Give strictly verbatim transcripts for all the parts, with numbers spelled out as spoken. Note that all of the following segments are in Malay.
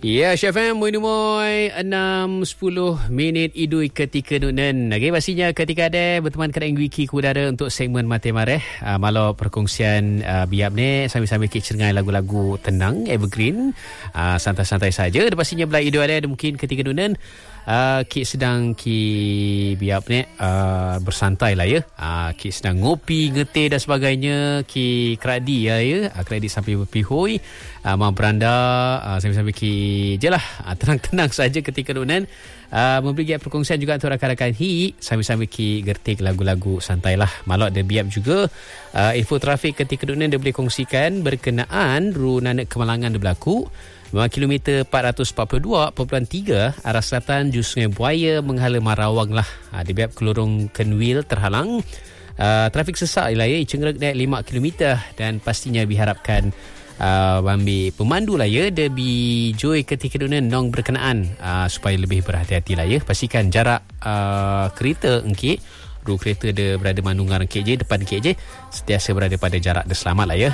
Ya, Chef M, moi moi enam sepuluh minit idui ketika nunen. Okey, pastinya ketika ada berteman kadang wiki ke udara untuk segmen Mati Mareh. Uh, malau perkongsian uh, biap ni sambil-sambil kita cengai lagu-lagu tenang, evergreen, uh, santai-santai saja. Dan pastinya belah idui ada mungkin ketika nunen. Uh, Kik sedang Kik biap ni uh, bersantai lah ya. uh, Kik sedang ngopi, ngeteh dan sebagainya. Kik keradi ya, ya. Uh, keradi sampai berpihoi, uh, mau beranda, uh, sambil-sambil Kik je lah, uh, tenang-tenang saja ketika nunan. Uh, memberi giat perkongsian juga untuk rakan-rakan hi, sambil-sambil Kik gertik lagu-lagu santai lah. Malak ada biap juga uh, info trafik ketika nunan dia boleh kongsikan berkenaan ru nanak kemalangan dia berlaku lima kilometer empat ratus empat puluh dua perpuluhan tiga arah selatan Jus Sungai Buaya menghala Marawang lah. Ha, di biap kelurung Kenwil terhalang. Uh, trafik sesak lah ya, cengerek naik lima kilometer dan pastinya diharapkan uh, ambil pemandu lah ya, dia bijoi ketika dunia nong berkenaan uh, supaya lebih berhati-hati lah ya. Pastikan jarak uh, kereta engkik, ru kereta dia berada manungar engkik je, depan engkik je, sentiasa berada pada jarak dia selamat lah ya.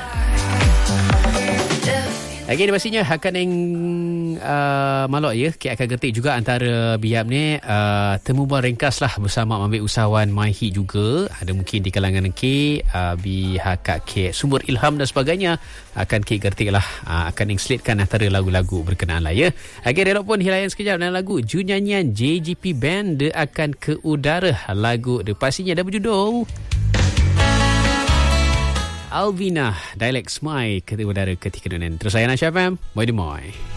Okey, pastinya akan yang uh, malok ya, kita akan getik juga antara biap ni uh, temu bual ringkas lah bersama ambil usahawan Maihi juga. Ada mungkin di kalangan ke uh, bihak ke sumber ilham dan sebagainya akan kita getik lah, uh, akan ingslitkan antara lagu-lagu berkenaan lah ya. Okey, relok pun hilayan sekejap dengan lagu Ju nyanyian J G P Band dia akan ke udara. Lagu dia pastinya dah berjudul Alvina, Dialect Smile ketika udara ketika dunia. Terus saya Nasya F M, moi di moi.